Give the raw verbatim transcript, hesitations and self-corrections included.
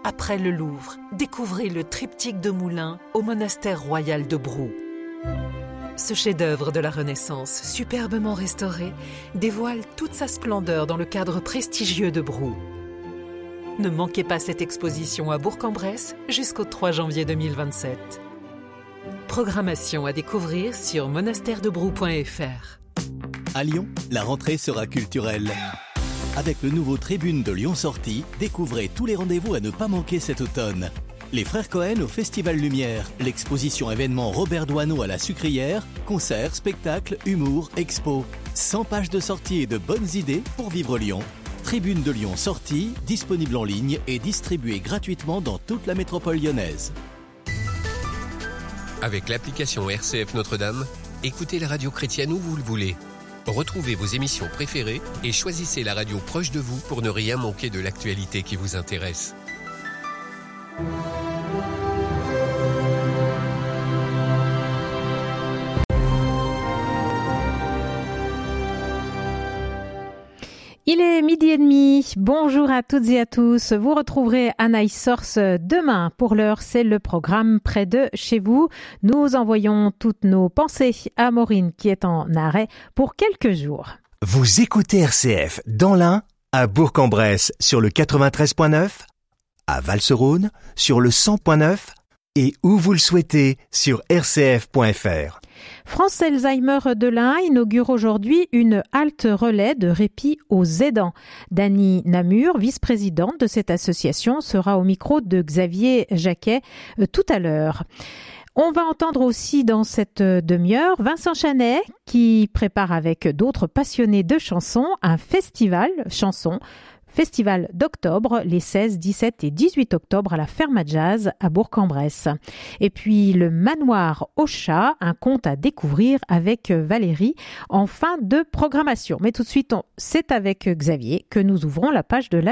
Après le Louvre, découvrez le triptyque de Moulins au monastère royal de Brou. Ce chef-d'œuvre de la Renaissance, superbement restauré, dévoile toute sa splendeur dans le cadre prestigieux de Brou. Ne manquez pas cette exposition à Bourg-en-Bresse jusqu'au trois janvier deux mille vingt-sept. Programmation à découvrir sur monastère de brou point f r. À Lyon, la rentrée sera culturelle. Avec le nouveau Tribune de Lyon Sortie, découvrez tous les rendez-vous à ne pas manquer cet automne. Les Frères Cohen au Festival Lumière, l'exposition événement Robert Doisneau à la Sucrière, concerts, spectacles, humour, expo. cent pages de sorties et de bonnes idées pour vivre Lyon. Tribune de Lyon Sortie, disponible en ligne et distribuée gratuitement dans toute la métropole lyonnaise. Avec l'application R C F Notre-Dame, écoutez la radio chrétienne où vous le voulez. Retrouvez vos émissions préférées et choisissez la radio proche de vous pour ne rien manquer de l'actualité qui vous intéresse. Il est midi et demi. Bonjour à toutes et à tous. Vous retrouverez Anaïs Source demain. Pour l'heure, c'est le programme Près de chez vous. Nous envoyons toutes nos pensées à Maureen qui est en arrêt pour quelques jours. Vous écoutez R C F dans l'Ain, à Bourg-en-Bresse sur le quatre-vingt-treize point neuf, à Val-sur-Rhône sur le cent point neuf et où vous le souhaitez sur r c f point f r. France Alzheimer de l'Ain inaugure aujourd'hui une halte relais de répit aux aidants. Dany Namur, vice-présidente de cette association, sera au micro de Xavier Jacquet euh, tout à l'heure. On va entendre aussi dans cette demi-heure Vincent Chanet qui prépare avec d'autres passionnés de chansons un festival chansons. Festival d'octobre, les seize, dix-sept et dix-huit octobre à la Ferme à Jazz à Bourg-en-Bresse. Et puis le manoir au chat, un conte à découvrir avec Valérie en fin de programmation. Mais tout de suite, on, c'est avec Xavier que nous ouvrons la page de la